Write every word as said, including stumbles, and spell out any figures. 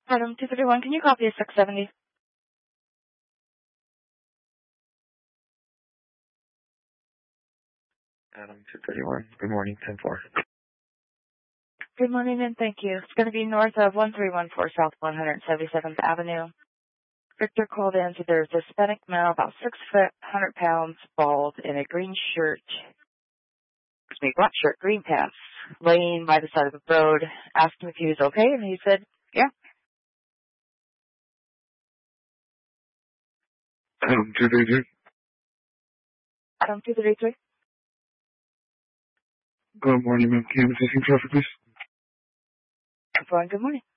Adam two thirty-one, can you copy a six seventy? Adam two thirty-one, good morning, ten four. Good morning and thank you. It's going to be north of one three one four South one seventy-seventh Avenue. Victor called in, so there's a Hispanic male, about six foot, one hundred pounds, bald, in a green shirt, excuse me, black shirt, green pants, laying by the side of the road, asked him if he was okay, and he said, yeah. Adam two thirty-three. Adam two thirty-three. Good morning, ma'am. Can you have a traffic, please? Good morning.